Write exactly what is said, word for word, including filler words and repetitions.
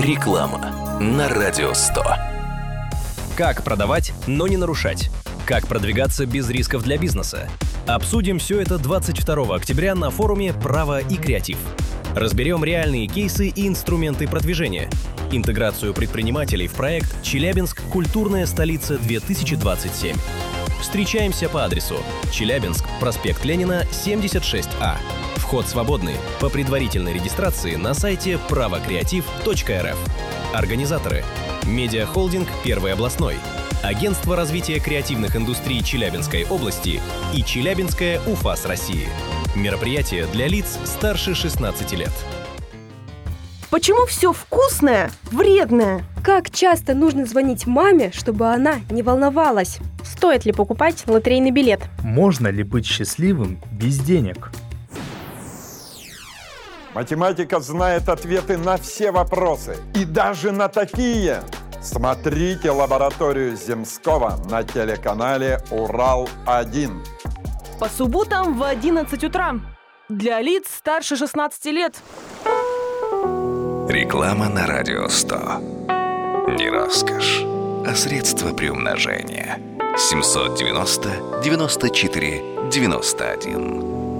Реклама на Радио сто. Как продавать, но не нарушать? Как продвигаться без рисков для бизнеса? Обсудим все это двадцать второго октября на форуме «Право и креатив». Разберем реальные кейсы и инструменты продвижения. Интеграцию предпринимателей в проект «Челябинск. Культурная столица-две тысячи двадцать семь». Встречаемся по адресу: Челябинск, проспект Ленина, семьдесят шесть А. Вход свободный. По предварительной регистрации на сайте право креатив точка эр эф. Организаторы: Медиахолдинг «Первый областной», Агентство развития креативных индустрий Челябинской области и Челябинская УФАС России. Мероприятие для лиц старше шестнадцати лет. Почему все вкусное вредное? Как часто нужно звонить маме, чтобы она не волновалась? Стоит ли покупать лотерейный билет? Можно ли быть счастливым без денег? Математика знает ответы на все вопросы, и даже на такие. Смотрите лабораторию Земского на телеканале Урал один. По субботам в одиннадцать утра. Для лиц старше шестнадцати лет. Реклама на Радио сто. Не роскошь, а средство приумножения. семьсот девяносто девяносто четыре девяносто один.